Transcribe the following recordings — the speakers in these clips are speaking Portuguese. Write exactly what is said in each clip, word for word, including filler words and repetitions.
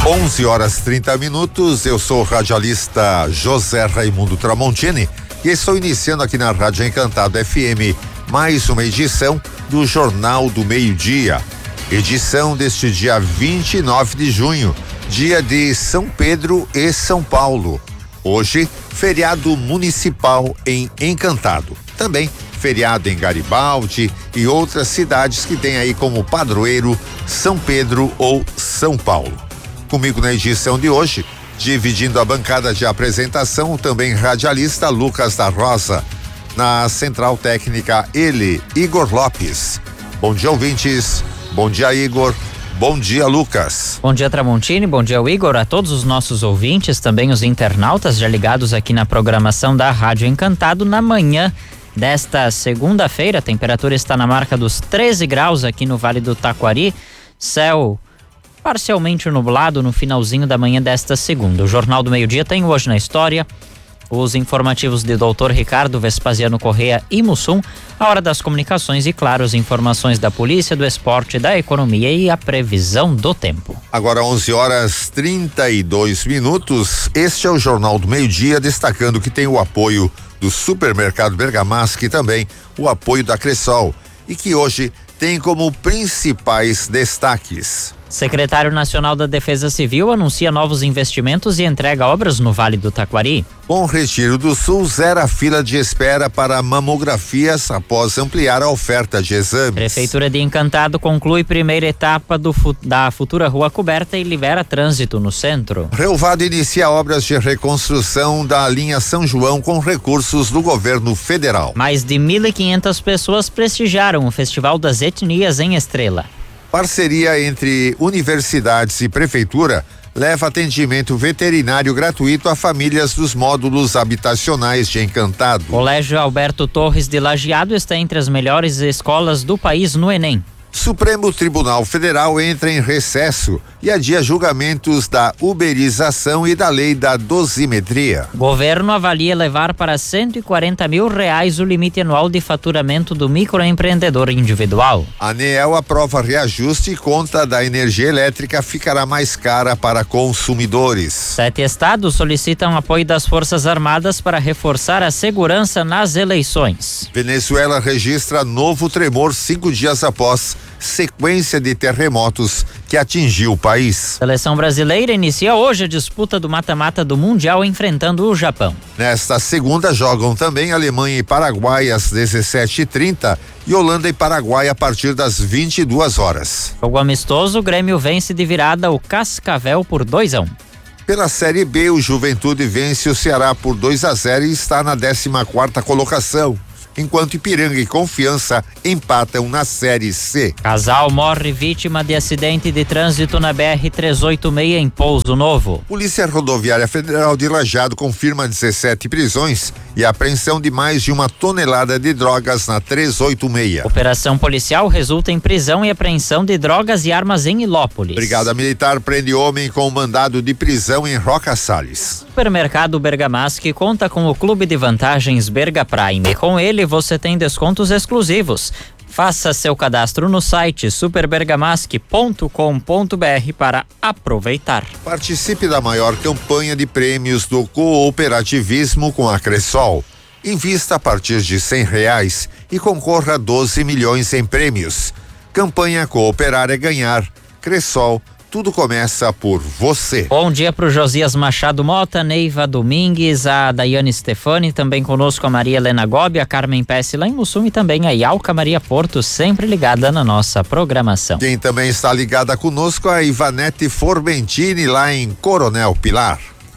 onze horas trinta minutos, eu sou o radialista José Raimundo Tramontini e estou iniciando aqui na Rádio Encantado F M mais uma edição do Jornal do Meio-Dia. Edição deste dia vinte e nove de junho, dia de São Pedro e São Paulo. Hoje, feriado municipal em Encantado. Também feriado em Garibaldi e outras cidades que têm aí como padroeiro São Pedro ou São Paulo. Comigo na edição de hoje, dividindo a bancada de apresentação, o também radialista Lucas da Rosa. Na central técnica, ele, Igor Lopes. Bom dia, ouvintes. Bom dia, Igor. Bom dia, Lucas. Bom dia, Tramontini. Bom dia, Igor. A todos os nossos ouvintes, também os internautas já ligados aqui na programação da Rádio Encantado. Na manhã desta segunda-feira, a temperatura está na marca dos treze graus aqui no Vale do Taquari. Céu parcialmente nublado no finalzinho da manhã desta segunda. O Jornal do Meio-Dia tem Hoje na História, os informativos de doutor Ricardo Vespasiano Correia e Mussum, a Hora das Comunicações e, claro, as informações da polícia, do esporte, da economia e a previsão do tempo. Agora onze horas trinta e dois minutos, este é o Jornal do Meio-Dia, destacando que tem o apoio do Supermercado Bergamasque e também o apoio da Cressol, e que hoje tem como principais destaques. Secretário Nacional da Defesa Civil anuncia novos investimentos e entrega obras no Vale do Taquari. Bom Retiro do Sul zera a fila de espera para mamografias após ampliar a oferta de exames. Prefeitura de Encantado conclui primeira etapa do, da futura rua coberta e libera trânsito no centro. Relvado inicia obras de reconstrução da linha São João com recursos do governo federal. Mais de mil e quinhentas pessoas prestigiaram o Festival das Etnias em Estrela. Parceria entre universidades e prefeitura leva atendimento veterinário gratuito a famílias dos módulos habitacionais de Encantado. Colégio Alberto Torres de Lajeado está entre as melhores escolas do país no Enem. Supremo Tribunal Federal entra em recesso e adia julgamentos da uberização e da lei da dosimetria. Governo avalia levar para cento e quarenta mil reais o limite anual de faturamento do microempreendedor individual. A ANEEL aprova reajuste e conta da energia elétrica ficará mais cara para consumidores. Sete estados solicitam apoio das Forças Armadas para reforçar a segurança nas eleições. Venezuela registra novo tremor cinco dias após sequência de terremotos que atingiu o país. Seleção brasileira inicia hoje a disputa do mata-mata do Mundial enfrentando o Japão. Nesta segunda jogam também Alemanha e Paraguai às dezessete e trinta e Holanda e Paraguai a partir das vinte e duas horas. Jogo amistoso, o Grêmio vence de virada o Cascavel por dois a um. Pela Série B, o Juventude vence o Ceará por dois a zero e está na décima quarta colocação, enquanto Ipiranga e Confiança empatam na Série C. Casal morre vítima de acidente de trânsito na B R trezentos e oitenta e seis em Pouso Novo. Polícia Rodoviária Federal de Lajeado confirma dezessete prisões e apreensão de mais de uma tonelada de drogas na trezentos e oitenta e seis. Operação policial resulta em prisão e apreensão de drogas e armas em Ilópolis. Brigada Militar prende homem com mandado de prisão em Roca Salles. Supermercado Bergamasque conta com o Clube de Vantagens Berga Prime. Com ele você tem descontos exclusivos. Faça seu cadastro no site super bergamasque ponto com ponto br para aproveitar. Participe da maior campanha de prêmios do cooperativismo com a Cressol. Invista a partir de cem reais e concorra a doze milhões em prêmios. Campanha Cooperar é Ganhar. Cressol. Tudo começa por você. Bom dia para o Josias Machado Mota, Neiva Domingues, a Daiane Stefani, também conosco a Maria Helena Gobi, a Carmen Pesce lá em Mussum e também a Yalca Maria Porto, sempre ligada na nossa programação. Quem também está ligada conosco é a Ivanete Formentini lá em Coronel Pilar.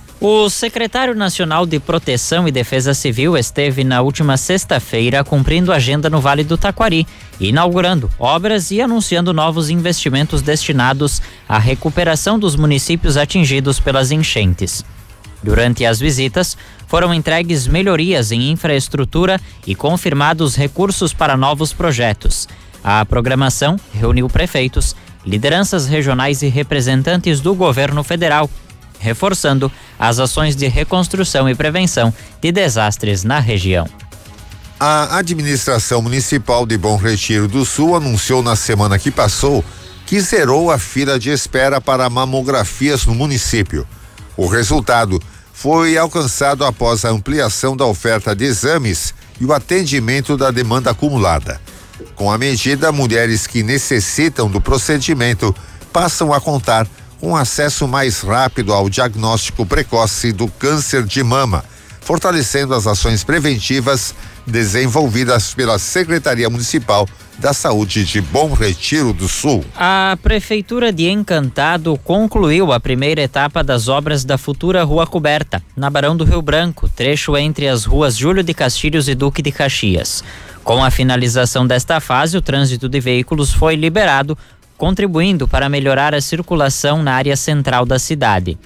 O secretário nacional de Proteção e Defesa Civil esteve na última sexta-feira cumprindo agenda no Vale do Taquari, inaugurando obras e anunciando novos investimentos destinados à recuperação dos municípios atingidos pelas enchentes. Durante as visitas, foram entregues melhorias em infraestrutura e confirmados recursos para novos projetos. A programação reuniu prefeitos, lideranças regionais e representantes do governo federal, reforçando as ações de reconstrução e prevenção de desastres na região. A administração municipal de Bom Retiro do Sul anunciou na semana que passou que zerou a fila de espera para mamografias no município. O resultado foi alcançado após a ampliação da oferta de exames e o atendimento da demanda acumulada. Com a medida, mulheres que necessitam do procedimento passam a contar com acesso mais rápido ao diagnóstico precoce do câncer de mama, fortalecendo as ações preventivas desenvolvidas pela Secretaria Municipal da Saúde de Bom Retiro do Sul. A Prefeitura de Encantado concluiu a primeira etapa das obras da futura Rua Coberta, na Barão do Rio Branco, trecho entre as ruas Júlio de Castilhos e Duque de Caxias. Com a finalização desta fase, o trânsito de veículos foi liberado, contribuindo para melhorar a circulação na área central da cidade.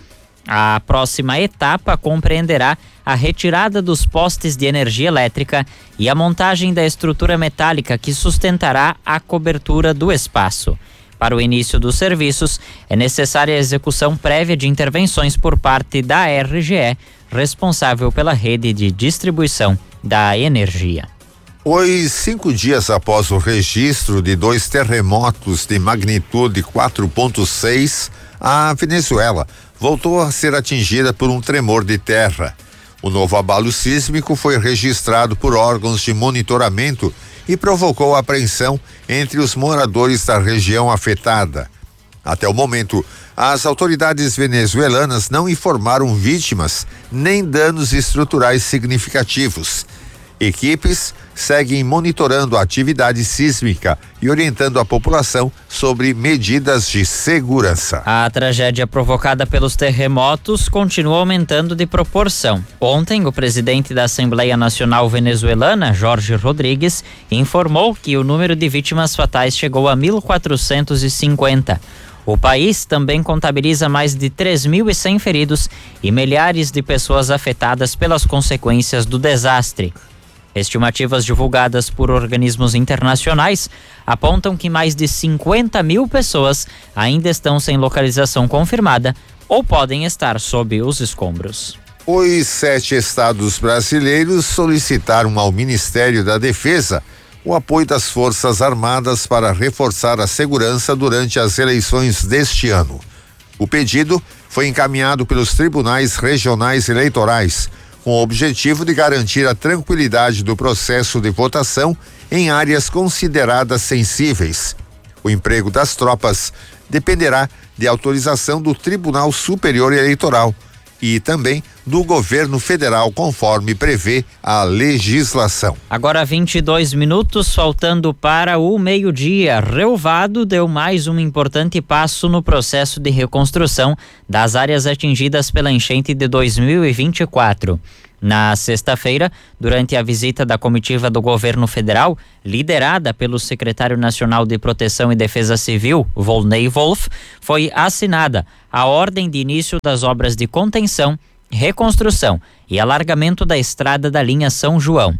A próxima etapa compreenderá a retirada dos postes de energia elétrica e a montagem da estrutura metálica que sustentará a cobertura do espaço. Para o início dos serviços, é necessária a execução prévia de intervenções por parte da R G E, responsável pela rede de distribuição da energia. Foi cinco dias após o registro de dois terremotos de magnitude quatro ponto seis, a Venezuela voltou a ser atingida por um tremor de terra. O novo abalo sísmico foi registrado por órgãos de monitoramento e provocou apreensão entre os moradores da região afetada. Até o momento, as autoridades venezuelanas não informaram vítimas nem danos estruturais significativos. Equipes seguem monitorando a atividade sísmica e orientando a população sobre medidas de segurança. A tragédia provocada pelos terremotos continua aumentando de proporção. Ontem, o presidente da Assembleia Nacional Venezuelana, Jorge Rodrigues, informou que o número de vítimas fatais chegou a mil quatrocentos e cinquenta. O país também contabiliza mais de três mil e cem feridos e milhares de pessoas afetadas pelas consequências do desastre. Estimativas divulgadas por organismos internacionais apontam que mais de cinquenta mil pessoas ainda estão sem localização confirmada ou podem estar sob os escombros. Os sete estados brasileiros solicitaram ao Ministério da Defesa o apoio das Forças Armadas para reforçar a segurança durante as eleições deste ano. O pedido foi encaminhado pelos tribunais regionais eleitorais, com o objetivo de garantir a tranquilidade do processo de votação em áreas consideradas sensíveis. O emprego das tropas dependerá de autorização do Tribunal Superior Eleitoral e também do governo federal, conforme prevê a legislação. Agora vinte e dois minutos, faltando para o meio-dia. Relvado deu mais um importante passo no processo de reconstrução das áreas atingidas pela enchente de dois mil e vinte e quatro. Na sexta-feira, durante a visita da comitiva do governo federal, liderada pelo secretário nacional de Proteção e Defesa Civil, Volney Wolff, foi assinada a ordem de início das obras de contenção, reconstrução e alargamento da estrada da linha São João.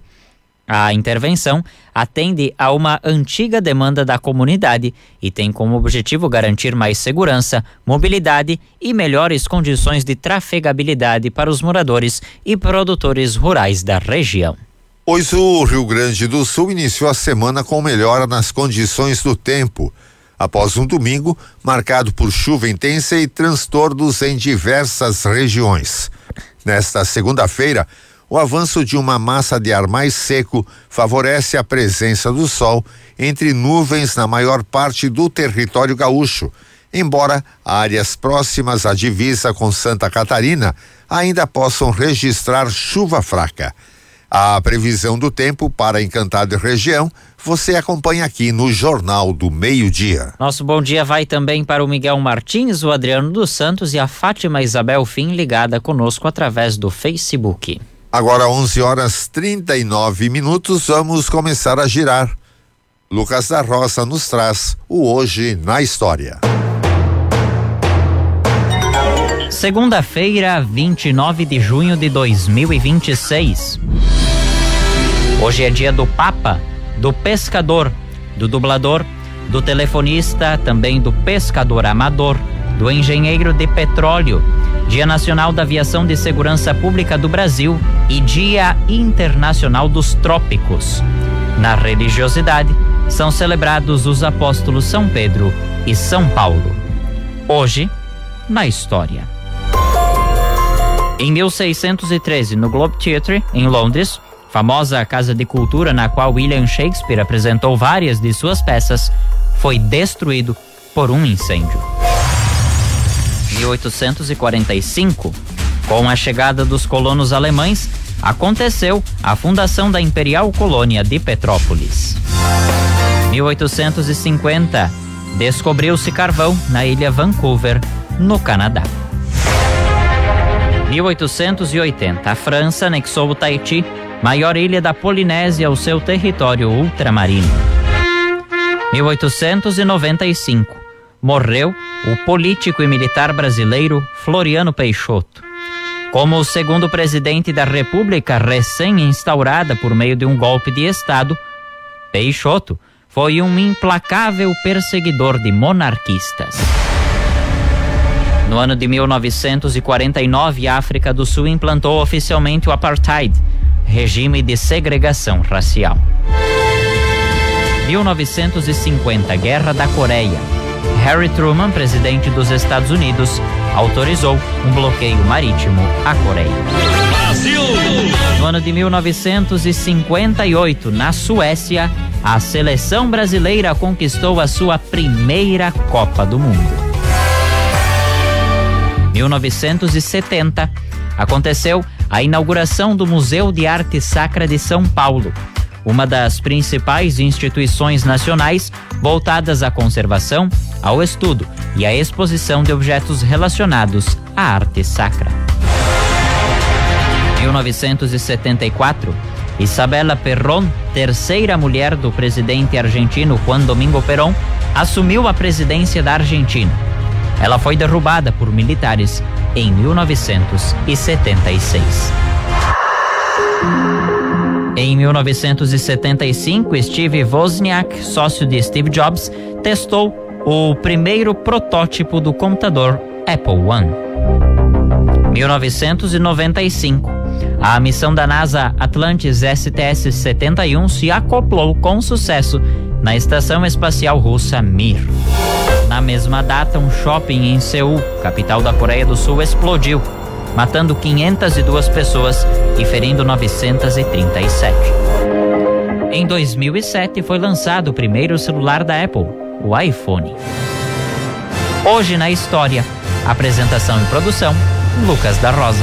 A intervenção atende a uma antiga demanda da comunidade e tem como objetivo garantir mais segurança, mobilidade e melhores condições de trafegabilidade para os moradores e produtores rurais da região. Pois o Rio Grande do Sul iniciou a semana com melhora nas condições do tempo, após um domingo marcado por chuva intensa e transtornos em diversas regiões. Nesta segunda-feira, o avanço de uma massa de ar mais seco favorece a presença do sol entre nuvens na maior parte do território gaúcho, embora áreas próximas à divisa com Santa Catarina ainda possam registrar chuva fraca. A previsão do tempo para Encantado e região você acompanha aqui no Jornal do Meio-Dia. Nosso bom dia vai também para o Miguel Martins, o Adriano dos Santos e a Fátima Isabel Fim, ligada conosco através do Facebook. Agora onze horas trinta e nove minutos, vamos começar a girar. Lucas da Roça nos traz o Hoje na História. Segunda-feira, vinte e nove de junho de dois mil e vinte e seis. Hoje é dia do Papa, do pescador, do dublador, do telefonista, também do pescador amador, do engenheiro de petróleo, Dia Nacional da Aviação de Segurança Pública do Brasil e Dia Internacional dos Trópicos. Na religiosidade, são celebrados os apóstolos São Pedro e São Paulo. Hoje, na história. Em mil seiscentos e treze, no Globe Theatre, em Londres, famosa casa de cultura na qual William Shakespeare apresentou várias de suas peças, foi destruído por um incêndio. mil oitocentos e quarenta e cinco, com a chegada dos colonos alemães, aconteceu a fundação da Imperial Colônia de Petrópolis. mil oitocentos e cinquenta, descobriu-se carvão na ilha Vancouver, no Canadá. mil oitocentos e oitenta, a França anexou o Tahiti, maior ilha da Polinésia, ao seu território ultramarino. mil oitocentos e noventa e cinco, morreu o político e militar brasileiro Floriano Peixoto. Como o segundo presidente da República recém-instaurada por meio de um golpe de Estado, Peixoto foi um implacável perseguidor de monarquistas. No ano de mil novecentos e quarenta e nove, a África do Sul implantou oficialmente o Apartheid, regime de segregação racial. mil novecentos e cinquenta, Guerra da Coreia. Harry Truman, presidente dos Estados Unidos, autorizou um bloqueio marítimo à Coreia. Brasil! No ano de mil novecentos e cinquenta e oito, na Suécia, a seleção brasileira conquistou a sua primeira Copa do Mundo. mil novecentos e setenta, aconteceu a inauguração do Museu de Arte Sacra de São Paulo, uma das principais instituições nacionais voltadas à conservação, ao estudo e à exposição de objetos relacionados à arte sacra. mil novecentos e setenta e quatro, Isabela Perón, terceira mulher do presidente argentino Juan Domingo Perón, assumiu a presidência da Argentina. Ela foi derrubada por militares em mil novecentos e setenta e seis. Em mil novecentos e setenta e cinco, Steve Wozniak, sócio de Steve Jobs, testou o primeiro protótipo do computador Apple One. mil novecentos e noventa e cinco, a missão da NASA Atlantis S T S setenta e um se acoplou com sucesso na estação espacial russa Mir. Na mesma data, um shopping em Seul, capital da Coreia do Sul, explodiu, matando quinhentas e duas pessoas e ferindo novecentos e trinta e sete. Em dois mil e sete foi lançado o primeiro celular da Apple, o iPhone. Hoje na história, apresentação e produção, Lucas da Rosa.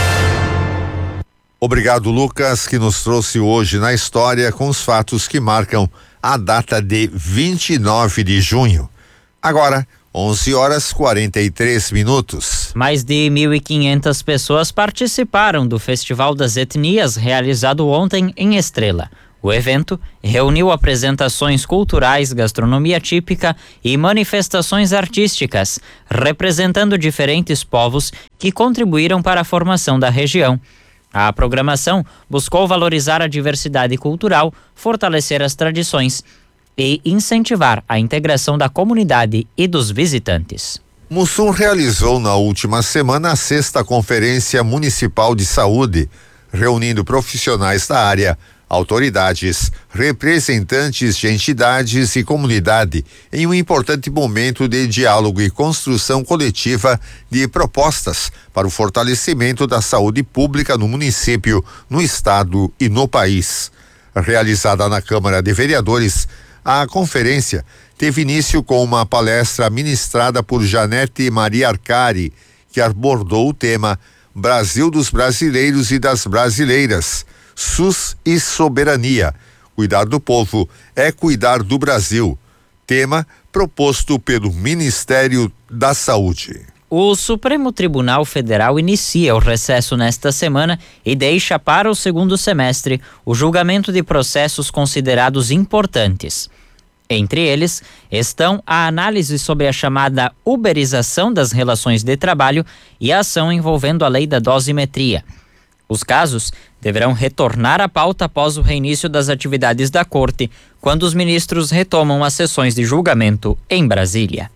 Obrigado, Lucas, que nos trouxe hoje na história com os fatos que marcam a data de vinte e nove de junho. Agora, onze horas e quarenta e três minutos. Mais de mil e quinhentas pessoas participaram do Festival das Etnias realizado ontem em Estrela. O evento reuniu apresentações culturais, gastronomia típica e manifestações artísticas, representando diferentes povos que contribuíram para a formação da região. A programação buscou valorizar a diversidade cultural, fortalecer as tradições e incentivar a integração da comunidade e dos visitantes. Mussum realizou na última semana a sexta Conferência Municipal de Saúde, reunindo profissionais da área, autoridades, representantes de entidades e comunidade em um importante momento de diálogo e construção coletiva de propostas para o fortalecimento da saúde pública no município, no estado e no país. Realizada na Câmara de Vereadores, a conferência teve início com uma palestra ministrada por Janete Maria Arcari, que abordou o tema Brasil dos Brasileiros e das Brasileiras, SUS e Soberania. Cuidar do povo é cuidar do Brasil. Tema proposto pelo Ministério da Saúde. O Supremo Tribunal Federal inicia o recesso nesta semana e deixa para o segundo semestre o julgamento de processos considerados importantes. Entre eles estão a análise sobre a chamada uberização das relações de trabalho e a ação envolvendo a lei da dosimetria. Os casos deverão retornar à pauta após o reinício das atividades da Corte, quando os ministros retomam as sessões de julgamento em Brasília.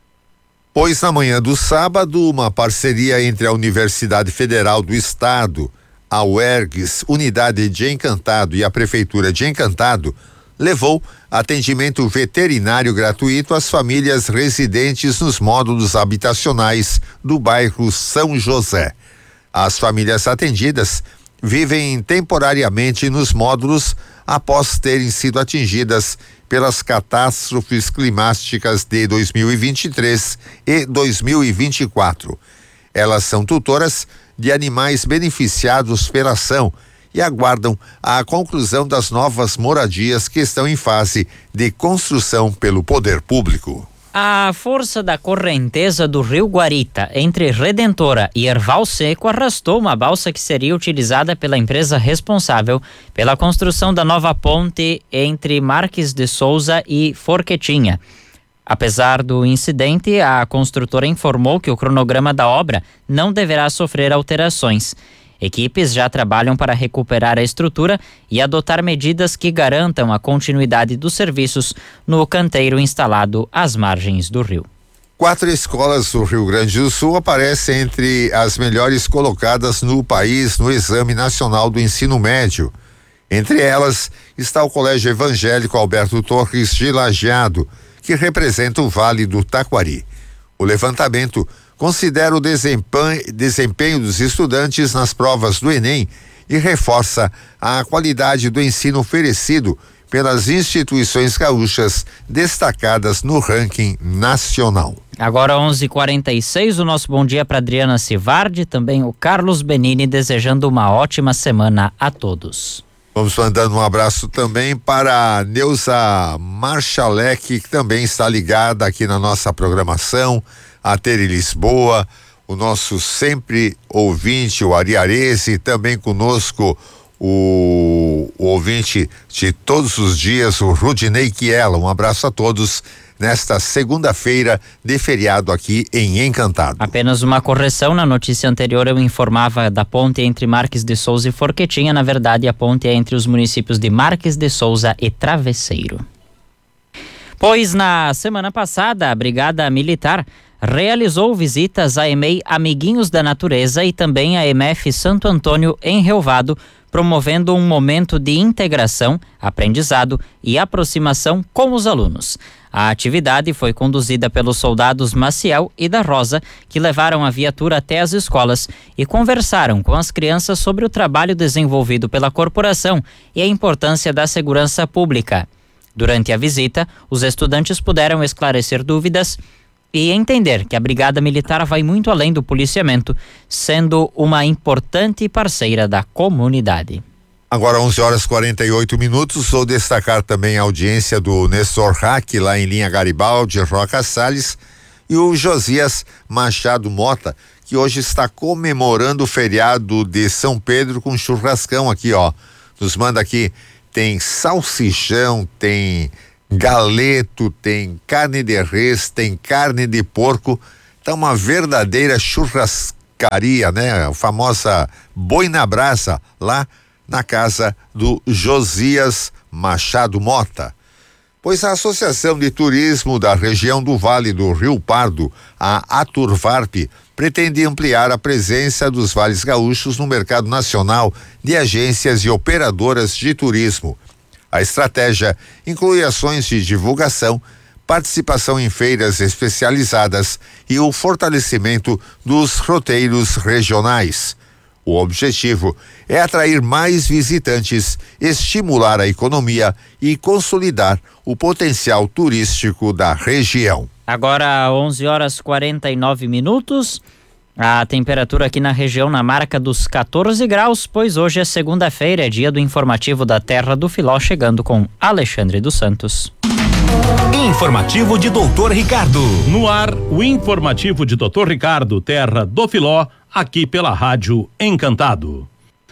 Pois na manhã do sábado, uma parceria entre a Universidade Federal do Estado, a U E R G S, Unidade de Encantado e a Prefeitura de Encantado, levou atendimento veterinário gratuito às famílias residentes nos módulos habitacionais do bairro São José. As famílias atendidas vivem temporariamente nos módulos após terem sido atingidas pelas catástrofes climáticas de dois mil e vinte e três e dois mil e vinte e quatro. Elas são tutoras de animais beneficiados pela ação e aguardam a conclusão das novas moradias que estão em fase de construção pelo poder público. A força da correnteza do rio Guarita, entre Redentora e Erval Seco, arrastou uma balsa que seria utilizada pela empresa responsável pela construção da nova ponte entre Marques de Souza e Forquetinha. Apesar do incidente, a construtora informou que o cronograma da obra não deverá sofrer alterações. Equipes já trabalham para recuperar a estrutura e adotar medidas que garantam a continuidade dos serviços no canteiro instalado às margens do rio. Quatro escolas do Rio Grande do Sul aparecem entre as melhores colocadas no país no Exame Nacional do Ensino Médio. Entre elas está o Colégio Evangélico Alberto Torres de Lajeado, que representa o Vale do Taquari. O levantamento considera o desempenho, desempenho dos estudantes nas provas do Enem e reforça a qualidade do ensino oferecido pelas instituições gaúchas destacadas no ranking nacional. Agora onze e quarenta e seis, o nosso bom dia para Adriana Civardi, também o Carlos Benini, desejando uma ótima semana a todos. Vamos mandando um abraço também para a Neuza Marchalek, que também está ligada aqui na nossa programação, a Tere Lisboa, o nosso sempre ouvinte, o Ariarese, também conosco o, o ouvinte de todos os dias, o Rudinei Kiela. Um abraço a todos nesta segunda-feira de feriado aqui em Encantado. Apenas uma correção, na notícia anterior eu informava da ponte entre Marques de Souza e Forquetinha. Na verdade, a ponte é entre os municípios de Marques de Souza e Travesseiro. Pois na semana passada, a Brigada Militar realizou visitas à E M E I Amiguinhos da Natureza e também à E M F Santo Antônio em Rio Vado, promovendo um momento de integração, aprendizado e aproximação com os alunos. A atividade foi conduzida pelos soldados Maciel e da Rosa, que levaram a viatura até as escolas e conversaram com as crianças sobre o trabalho desenvolvido pela corporação e a importância da segurança pública. Durante a visita, os estudantes puderam esclarecer dúvidas e entender que a Brigada Militar vai muito além do policiamento, sendo uma importante parceira da comunidade. Agora onze horas e quarenta e oito minutos, vou destacar também a audiência do Nestor Hack, lá em Linha Garibaldi, Roca Salles, e o Josias Machado Mota, que hoje está comemorando o feriado de São Pedro com churrascão aqui, ó. Nos manda aqui, tem salsichão, tem galeto, tem carne de res, tem carne de porco, tá uma verdadeira churrascaria, né? A famosa boi na brasa, lá na casa do Josias Machado Mota. Pois a Associação de Turismo da região do Vale do Rio Pardo, a Aturvarp, pretende ampliar a presença dos vales gaúchos no mercado nacional de agências e operadoras de turismo. A estratégia inclui ações de divulgação, participação em feiras especializadas e o fortalecimento dos roteiros regionais. O objetivo é atrair mais visitantes, estimular a economia e consolidar o potencial turístico da região. Agora onze horas e quarenta e nove minutos. A temperatura aqui na região na marca dos quatorze graus, pois hoje é segunda-feira, é dia do informativo da Terra do Filó, chegando com Alexandre dos Santos. Informativo de doutor Ricardo. No ar, o informativo de doutor Ricardo, Terra do Filó, aqui pela Rádio Encantado.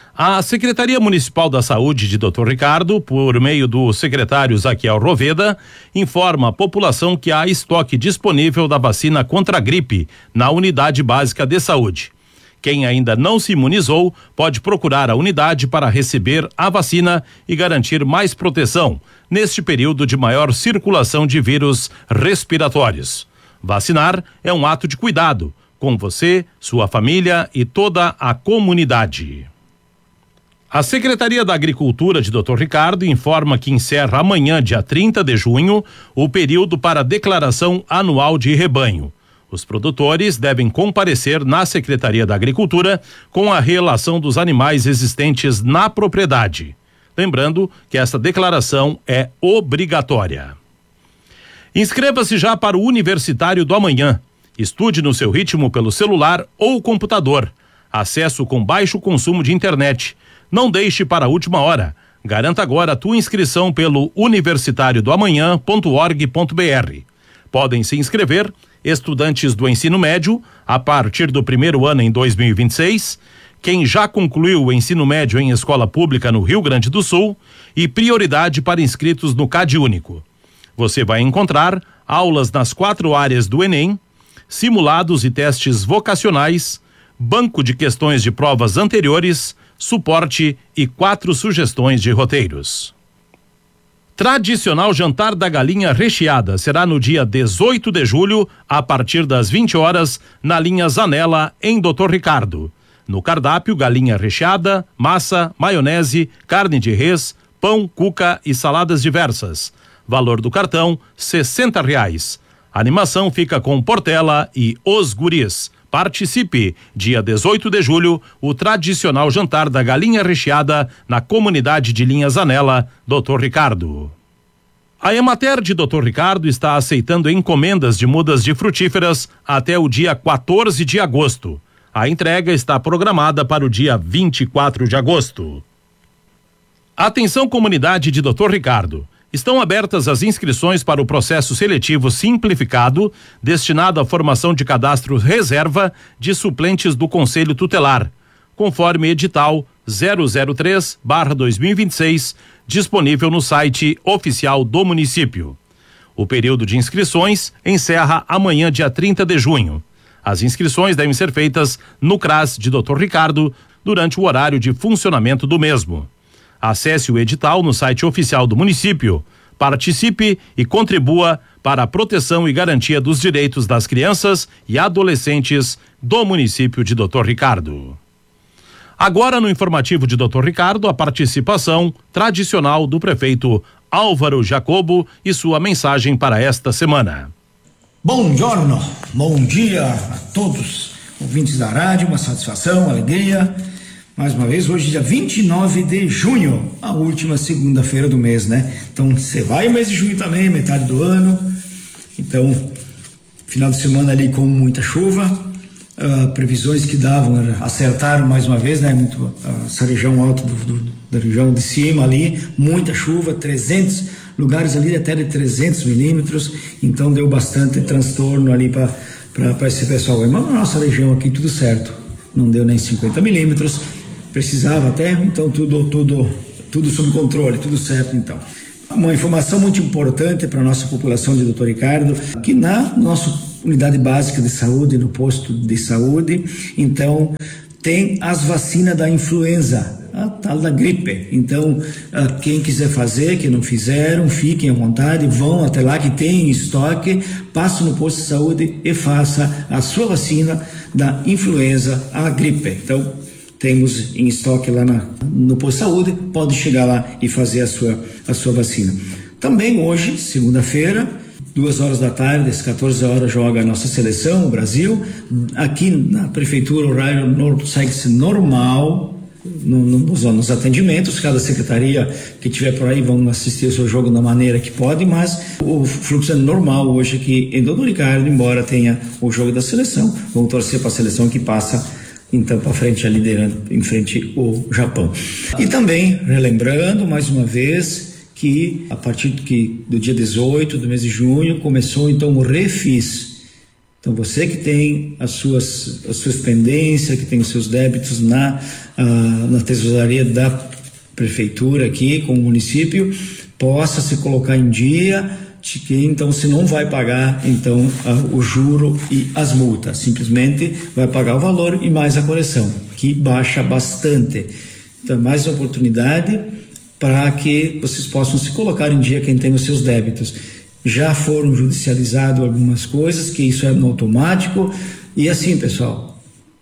A Secretaria Municipal da Saúde de doutor Ricardo, por meio do secretário Zaquiel Roveda, informa a população que há estoque disponível da vacina contra a gripe na Unidade Básica de Saúde. Quem ainda não se imunizou pode procurar a unidade para receber a vacina e garantir mais proteção neste período de maior circulação de vírus respiratórios. Vacinar é um ato de cuidado com você, sua família e toda a comunidade. A Secretaria da Agricultura de doutor Ricardo informa que encerra amanhã, dia trinta de junho, o período para declaração anual de rebanho. Os produtores devem comparecer na Secretaria da Agricultura com a relação dos animais existentes na propriedade. Lembrando que essa declaração é obrigatória. Inscreva-se já para o Universitário do Amanhã. Estude no seu ritmo pelo celular ou computador. Acesso com baixo consumo de internet. Não deixe para a última hora. Garanta agora a tua inscrição pelo universitário do amanhã ponto org ponto br. Podem se inscrever estudantes do ensino médio a partir do primeiro ano em dois mil e vinte e seis, quem já concluiu o ensino médio em escola pública no Rio Grande do Sul e prioridade para inscritos no CadÚnico. Você vai encontrar aulas nas quatro áreas do Enem, simulados e testes vocacionais, banco de questões de provas anteriores, suporte e quatro sugestões de roteiros. Tradicional jantar da galinha recheada será no dia dezoito de julho, a partir das vinte horas, na linha Zanella, em doutor Ricardo. No cardápio, galinha recheada, massa, maionese, carne de res, pão, cuca e saladas diversas. Valor do cartão, sessenta reais. A animação fica com Portela e Os Guris. Participe, dia dezoito de julho, o tradicional jantar da galinha recheada na comunidade de linha Zanella, doutor Ricardo. A Emater de doutor Ricardo está aceitando encomendas de mudas de frutíferas até o dia quatorze de agosto. A entrega está programada para o dia vinte e quatro de agosto. Atenção, comunidade de doutor Ricardo. Estão abertas as inscrições para o processo seletivo simplificado destinado à formação de cadastro reserva de suplentes do Conselho Tutelar, conforme edital zero zero três barra dois mil e vinte e seis, disponível no site oficial do município. O período de inscrições encerra amanhã, dia trinta de junho. As inscrições devem ser feitas no CRAS de doutor Ricardo durante o horário de funcionamento do mesmo. Acesse o edital no site oficial do município, participe e contribua para a proteção e garantia dos direitos das crianças e adolescentes do município de doutor Ricardo. Agora no informativo de doutor Ricardo, a participação tradicional do prefeito Álvaro Jacobo e sua mensagem para esta semana. Bom giorno, bom dia a todos, ouvintes da rádio, uma satisfação, uma alegria. Mais uma vez, hoje dia vinte e nove de junho, a última segunda-feira do mês, né? Então, você vai o mês de junho também, metade do ano. Então, final de semana ali com muita chuva. Uh, previsões que davam, acertaram mais uma vez, né? Muito, uh, essa região alta do, do, da região de cima ali, muita chuva, trezentos lugares ali até de trezentos milímetros. Então, deu bastante transtorno ali para esse pessoal. Mas na nossa região aqui, tudo certo. Não deu nem cinquenta milímetros. Precisava até, então tudo, tudo, tudo sob controle, tudo certo então. Uma informação muito importante para a nossa população de doutor Ricardo, que na nossa unidade básica de saúde, no posto de saúde, então tem as vacinas da influenza, a tal da gripe. Então, quem quiser fazer, que não fizeram, fiquem à vontade, vão até lá que tem em estoque, passe no posto de saúde e faça a sua vacina da influenza, a gripe. Então, temos em estoque lá na, no posto de saúde, pode chegar lá e fazer a sua, a sua vacina. Também hoje, segunda-feira, duas horas da tarde, às quatorze horas, joga a nossa seleção, o Brasil. Aqui na prefeitura, o horário segue-se normal, no, no, nos, nos atendimentos. Cada secretaria que tiver por aí vão assistir o seu jogo da maneira que pode, mas o fluxo é normal hoje aqui em doutor Ricardo, embora tenha o jogo da seleção. Vamos torcer para a seleção que passa então para frente, liderando em frente ao Japão. E também, relembrando mais uma vez, que a partir do, que, do dia dezoito do mês de junho começou então o Refis. Então você que tem as suas, as suas pendências, que tem os seus débitos na, uh, na tesouraria da prefeitura aqui com o município, possa se colocar em dia, que então você não vai pagar então uh, o juro e as multas, simplesmente vai pagar o valor e mais a correção, que baixa bastante. Então mais uma oportunidade para que vocês possam se colocar em dia, quem tem os seus débitos. Já foram judicializadas algumas coisas, que isso é no automático, e assim, pessoal,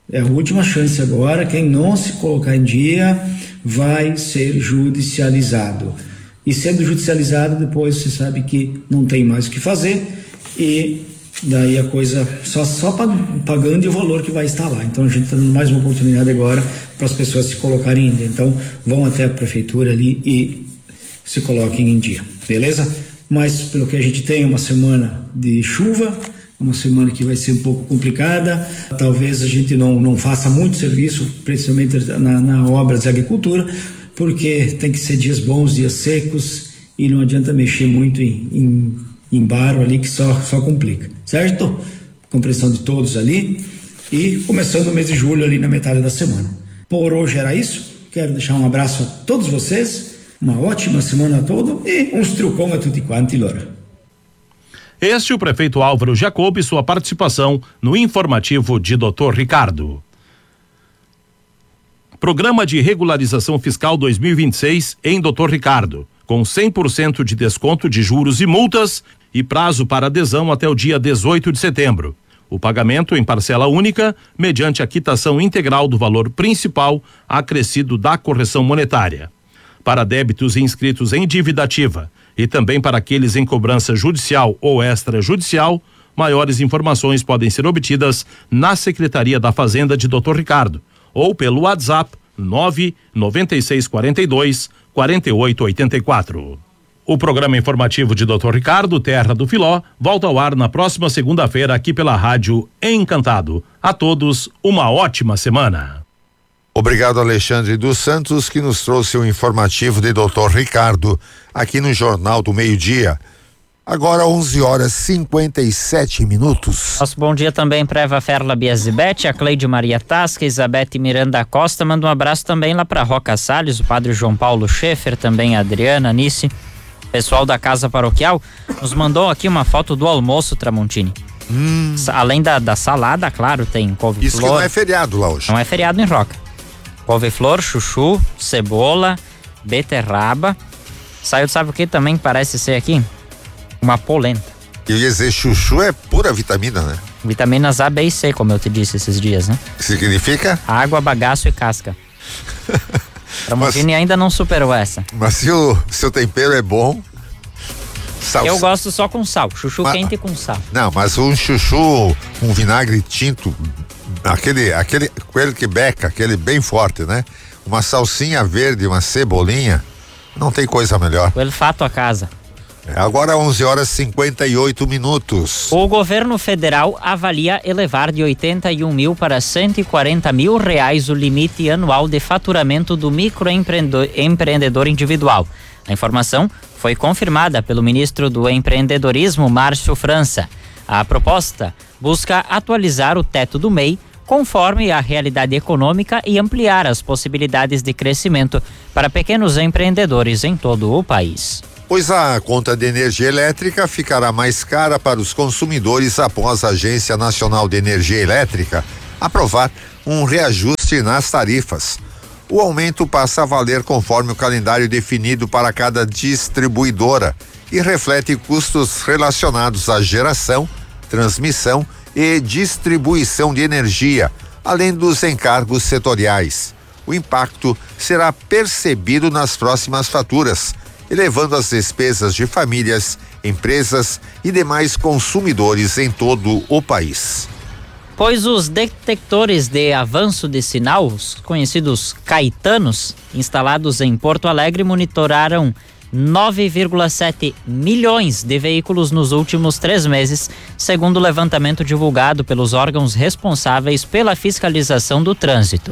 É a última chance agora. Quem não se colocar em dia vai ser judicializado. E sendo judicializado, depois você sabe que não tem mais o que fazer e daí a coisa só, só pagando o valor que vai estar lá. Então a gente está dando mais uma oportunidade agora para as pessoas se colocarem em dia. Então vão até a prefeitura ali e se coloquem em dia, beleza? Mas pelo que a gente tem, uma semana de chuva, uma semana que vai ser um pouco complicada, talvez a gente não, não faça muito serviço, principalmente na, na obras de agricultura, porque tem que ser dias bons, dias secos, e não adianta mexer muito em, em, em barro ali, que só, só complica, certo? Compreensão de todos ali, e começando o mês de julho ali na metade da semana. Por hoje era isso, quero deixar um abraço a todos vocês, uma ótima semana a todos, e uns trucão a tutti quanti, Lora. Este é o prefeito Álvaro Jacob e sua participação no informativo de doutor Ricardo. Programa de Regularização Fiscal dois mil e vinte e seis em doutor Ricardo, com cem por cento de desconto de juros e multas e prazo para adesão até o dia dezoito de setembro. O pagamento em parcela única, mediante a quitação integral do valor principal acrescido da correção monetária. Para débitos inscritos em dívida ativa e também para aqueles em cobrança judicial ou extrajudicial, maiores informações podem ser obtidas na Secretaria da Fazenda de doutor Ricardo ou pelo WhatsApp nove nove seis quatro dois quatro oito oito quatro. O programa informativo de doutor Ricardo, Terra do Filó, volta ao ar na próxima segunda-feira aqui pela Rádio Encantado. A todos, uma ótima semana. Obrigado, Alexandre dos Santos, que nos trouxe o informativo de doutor Ricardo aqui no Jornal do Meio-Dia. Agora onze horas e cinquenta e sete minutos. Nosso bom dia também para Eva Ferla Biasibete, a Cleide Maria Tasca, Isabete Miranda Costa. Manda um abraço também lá para Roca Salles, o padre João Paulo Schaefer, também a Adriana, Nice. Pessoal da Casa Paroquial nos mandou aqui uma foto do almoço, Tramontini. Hum. Além da, da salada, claro, tem couve-flor. Isso que não é feriado lá hoje. Não é feriado em Roca. Couve-flor, chuchu, cebola, beterraba. Saiu, sabe o que também parece ser aqui? Uma polenta. Eu ia dizer, chuchu é pura vitamina, né? Vitaminas A, B e C, como eu te disse esses dias, né? Que significa? Água, bagaço e casca. Tramontini ainda não superou essa. Mas se o seu tempero é bom... Sal... Eu gosto só com sal, chuchu mas, quente com sal. Não, mas um chuchu, um vinagre tinto, aquele, aquele, aquele que beca, aquele bem forte, né? Uma salsinha verde, uma cebolinha, não tem coisa melhor. O olfato a casa. É, agora onze horas e cinquenta e oito minutos. O governo federal avalia elevar de oitenta e um mil para cento e quarenta mil reais o limite anual de faturamento do microempreendedor individual. A informação foi confirmada pelo ministro do Empreendedorismo, Márcio França. A proposta busca atualizar o teto do M E I conforme a realidade econômica e ampliar as possibilidades de crescimento para pequenos empreendedores em todo o país. Pois a conta de energia elétrica ficará mais cara para os consumidores após a Agência Nacional de Energia Elétrica aprovar um reajuste nas tarifas. O aumento passa a valer conforme o calendário definido para cada distribuidora e reflete custos relacionados à geração, transmissão e distribuição de energia, além dos encargos setoriais. O impacto será percebido nas próximas faturas, elevando as despesas de famílias, empresas e demais consumidores em todo o país. Pois os detectores de avanço de sinal, os conhecidos caetanos, instalados em Porto Alegre, monitoraram nove vírgula sete milhões de veículos nos últimos três meses, segundo o levantamento divulgado pelos órgãos responsáveis pela fiscalização do trânsito.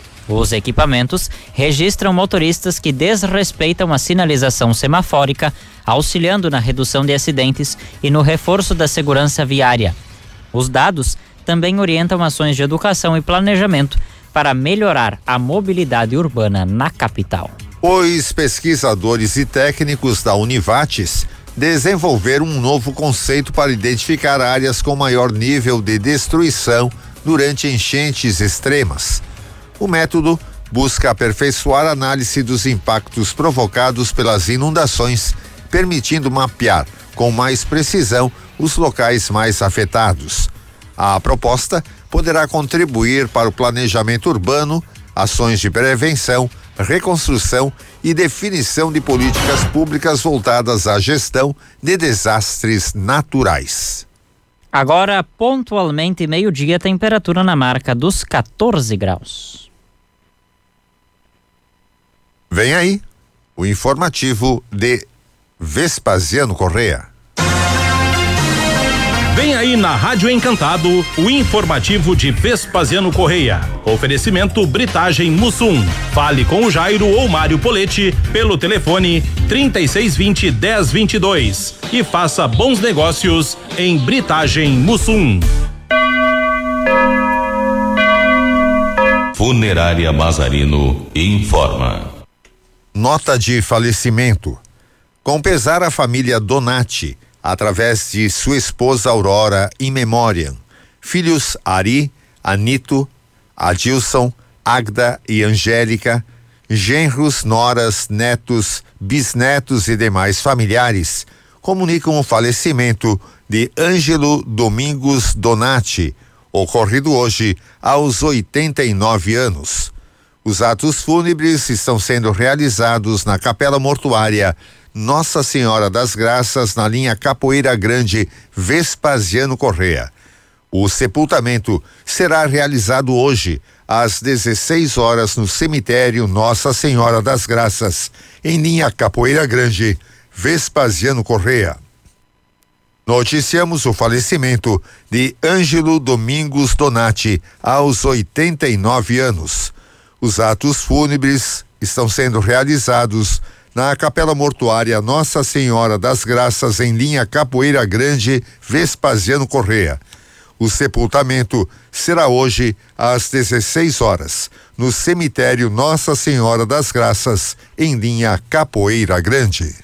Os equipamentos registram motoristas que desrespeitam a sinalização semafórica, auxiliando na redução de acidentes e no reforço da segurança viária. Os dados também orientam ações de educação e planejamento para melhorar a mobilidade urbana na capital. Os pesquisadores e técnicos da Univates desenvolveram um novo conceito para identificar áreas com maior nível de destruição durante enchentes extremas. O método busca aperfeiçoar a análise dos impactos provocados pelas inundações, permitindo mapear com mais precisão os locais mais afetados. A proposta poderá contribuir para o planejamento urbano, ações de prevenção, reconstrução e definição de políticas públicas voltadas à gestão de desastres naturais. Agora, pontualmente meio-dia, temperatura na marca dos quatorze graus. Vem aí o informativo de Vespasiano Correia. Vem aí na Rádio Encantado o informativo de Vespasiano Correia. Oferecimento Britagem Mussum. Fale com o Jairo ou Mário Poletti pelo telefone trinta e seis vinte, dez vinte e dois e faça bons negócios em Britagem Mussum. Funerária Mazarino informa. Nota de falecimento. Com pesar a família Donati, através de sua esposa Aurora in memoriam, filhos Ari, Anito, Adilson, Agda e Angélica, genros, noras, netos, bisnetos e demais familiares, comunicam o falecimento de Ângelo Domingos Donati, ocorrido hoje aos oitenta e nove anos. Os atos fúnebres estão sendo realizados na Capela Mortuária Nossa Senhora das Graças, na linha Capoeira Grande, Vespasiano Correia. O sepultamento será realizado hoje, às dezesseis horas, no cemitério Nossa Senhora das Graças, em linha Capoeira Grande, Vespasiano Correia. Noticiamos o falecimento de Ângelo Domingos Donati, aos oitenta e nove anos. Os atos fúnebres estão sendo realizados na Capela Mortuária Nossa Senhora das Graças, em linha Capoeira Grande, Vespasiano Correia. O sepultamento será hoje às dezesseis horas, no cemitério Nossa Senhora das Graças, em linha Capoeira Grande.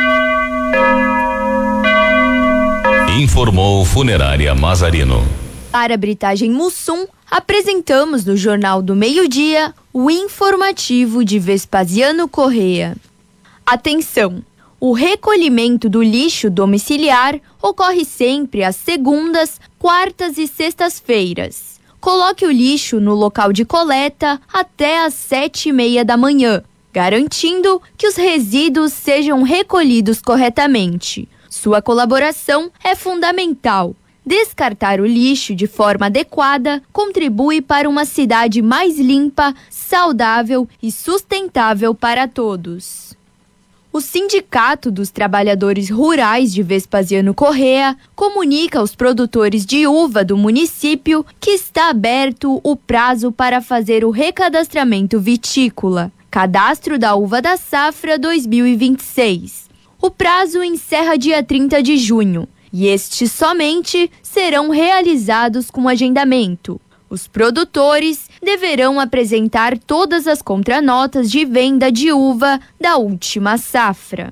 Informou Funerária Mazarino. Para a Britagem Mussum, apresentamos no Jornal do Meio-Dia o informativo de Vespasiano Correia. Atenção! O recolhimento do lixo domiciliar ocorre sempre às segundas, quartas e sextas-feiras. Coloque o lixo no local de coleta até às sete e meia da manhã, garantindo que os resíduos sejam recolhidos corretamente. Sua colaboração é fundamental. Descartar o lixo de forma adequada contribui para uma cidade mais limpa, saudável e sustentável para todos. O Sindicato dos Trabalhadores Rurais de Vespasiano Correia comunica aos produtores de uva do município que está aberto o prazo para fazer o recadastramento vitícola, cadastro da uva da safra dois mil e vinte e seis. O prazo encerra dia trinta de junho. E estes somente serão realizados com agendamento. Os produtores deverão apresentar todas as contranotas de venda de uva da última safra.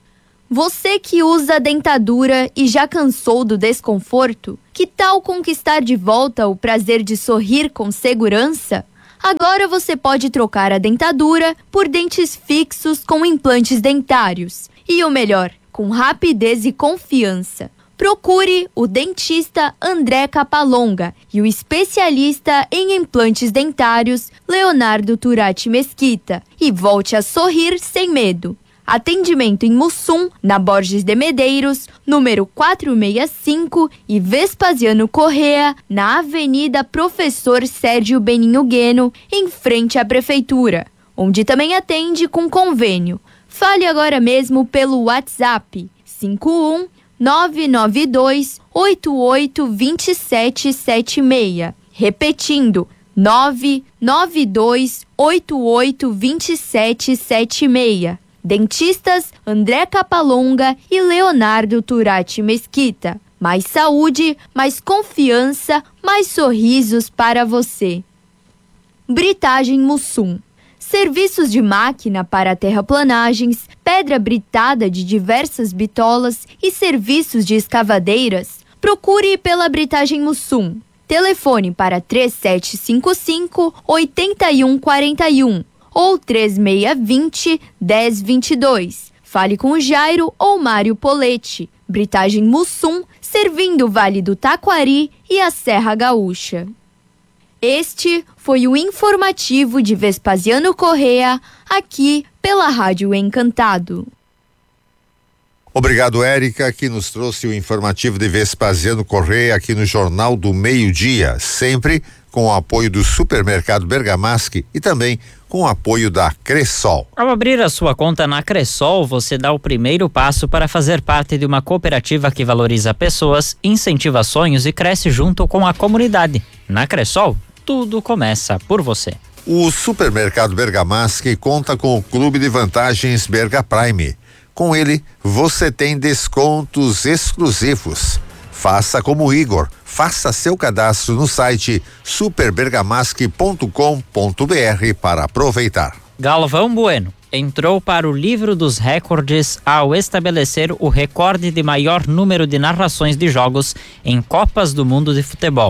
Você que usa dentadura e já cansou do desconforto, que tal conquistar de volta o prazer de sorrir com segurança? Agora você pode trocar a dentadura por dentes fixos com implantes dentários. E o melhor, com rapidez e confiança. Procure o dentista André Capalonga e o especialista em implantes dentários Leonardo Turati Mesquita e volte a sorrir sem medo. Atendimento em Mussum, na Borges de Medeiros, número quatrocentos e sessenta e cinco, e Vespasiano Correia, na Avenida Professor Sérgio Beninho Gueno, em frente à Prefeitura, onde também atende com convênio. Fale agora mesmo pelo WhatsApp cinco um nove nove dois oito oito dois sete sete seis. Repetindo, nove nove dois oito oito dois sete sete seis. Dentistas André Capalonga e Leonardo Turati Mesquita. Mais saúde, mais confiança, mais sorrisos para você. Britagem Mussum. Serviços de máquina para terraplanagens, pedra britada de diversas bitolas e serviços de escavadeiras, procure pela Britagem Mussum. Telefone para três sete cinco cinco, oito um quatro um ou três seis dois zero, um zero dois dois. Fale com o Jairo ou Mário Poletti. Britagem Mussum, servindo o Vale do Taquari e a Serra Gaúcha. Este foi o informativo de Vespasiano Correa, aqui pela Rádio Encantado. Obrigado, Érica, que nos trouxe o informativo de Vespasiano Correa aqui no Jornal do Meio-Dia, sempre com o apoio do Supermercado Bergamasque e também com o apoio da Cressol. Ao abrir a sua conta na Cressol, você dá o primeiro passo para fazer parte de uma cooperativa que valoriza pessoas, incentiva sonhos e cresce junto com a comunidade. Na Cressol, tudo começa por você. O Supermercado Bergamasque conta com o Clube de Vantagens Berga Prime. Com ele, você tem descontos exclusivos. Faça como o Igor, faça seu cadastro no site super bergamasque ponto com ponto b r para aproveitar. Galvão Bueno entrou para o livro dos recordes ao estabelecer o recorde de maior número de narrações de jogos em Copas do Mundo de Futebol.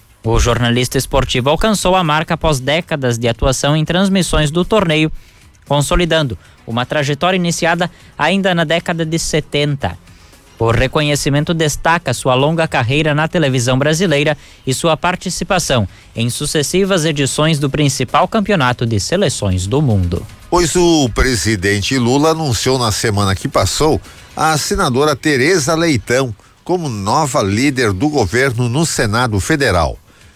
O jornalista esportivo alcançou a marca após décadas de atuação em transmissões do torneio, consolidando uma trajetória iniciada ainda na década de setenta. O reconhecimento destaca sua longa carreira na televisão brasileira e sua participação em sucessivas edições do principal campeonato de seleções do mundo. Pois o presidente Lula anunciou na semana que passou a senadora Tereza Leitão como nova líder do governo no Senado Federal,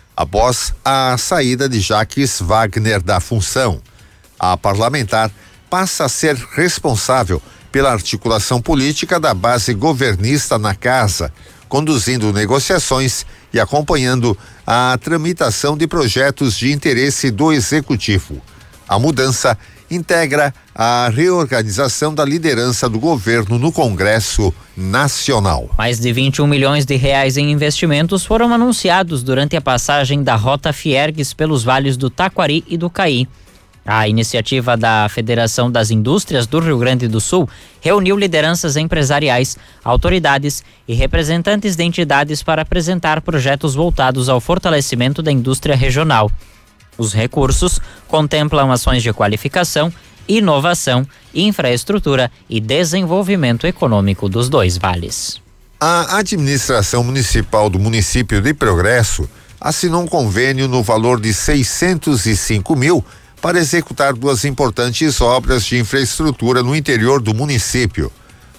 após a saída de Jacques Wagner da função. A parlamentar passa a ser responsável pela articulação política da base governista na casa, conduzindo negociações e acompanhando a tramitação de projetos de interesse do executivo. A mudança integra a reorganização da liderança do governo no Congresso Nacional. Mais de vinte e um milhões de reais em investimentos foram anunciados durante a passagem da Rota Fiergues pelos vales do Taquari e do Caí. A iniciativa da Federação das Indústrias do Rio Grande do Sul reuniu lideranças empresariais, autoridades e representantes de entidades para apresentar projetos voltados ao fortalecimento da indústria regional. Os recursos contemplam ações de qualificação, inovação, infraestrutura e desenvolvimento econômico dos dois vales. A administração municipal do município de Progresso assinou um convênio no valor de seiscentos e cinco mil para executar duas importantes obras de infraestrutura no interior do município.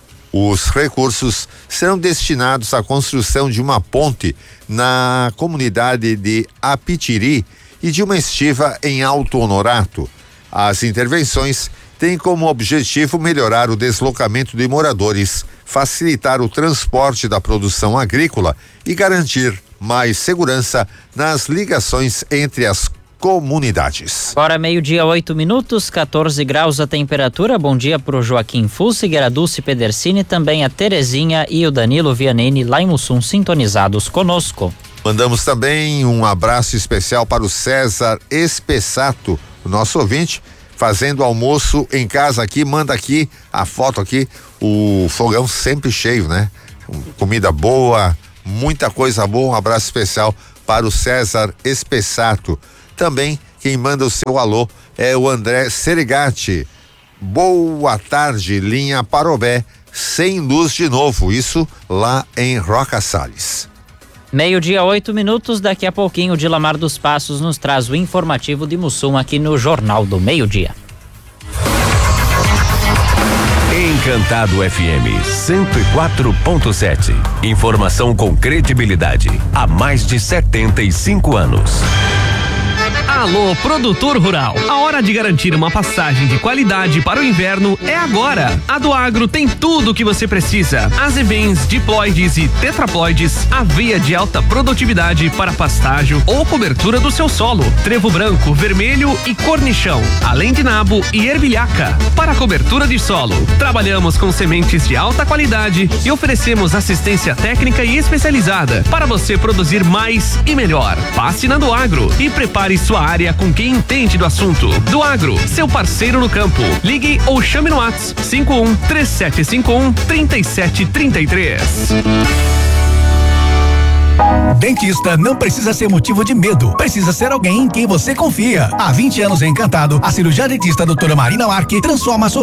Os recursos serão destinados à construção de uma ponte na comunidade de Apitiri e de uma estiva em Alto Honorato. As intervenções têm como objetivo melhorar o deslocamento de moradores, facilitar o transporte da produção agrícola e garantir mais segurança nas ligações entre as comunidades. Agora meio-dia, oito minutos, quatorze graus a temperatura. Bom dia para o Joaquim Fússiger, a Dulce Pedersini, também a Terezinha e o Danilo Vianini lá em Mussum sintonizados conosco. Mandamos também um abraço especial para o César Espessato, o nosso ouvinte, fazendo almoço em casa aqui, manda aqui a foto aqui, o fogão sempre cheio, né? Comida boa, muita coisa boa, um abraço especial para o César Espessato. Também quem manda o seu alô é o André Serigati. Boa tarde, linha Parobé, sem luz de novo, isso lá em Roca Salles. Meio-dia, oito minutos, daqui a pouquinho o Dilamar dos Passos nos traz o informativo de Mussum aqui no Jornal do Meio-Dia. Encantado F M cento e quatro ponto sete. Informação com credibilidade há mais de setenta e cinco anos. Alô, produtor rural. A hora de garantir uma passagem de qualidade para o inverno é agora. A do Agro tem tudo o que você precisa. Azevens, diploides e tetraploides, aveia de alta produtividade para pastágio ou cobertura do seu solo, trevo branco, vermelho e cornichão, além de nabo e ervilhaca. Para cobertura de solo, trabalhamos com sementes de alta qualidade e oferecemos assistência técnica e especializada para você produzir mais e melhor. Passe na do Agro e prepare sua área com quem entende do assunto. Do Agro, seu parceiro no campo. Ligue ou chame no WhatsApp cinco um três sete cinco um três sete três três. Dentista não precisa ser motivo de medo, precisa ser alguém em quem você confia. Há vinte anos em Encantado, a cirurgia dentista doutora Marina Marque transforma a sua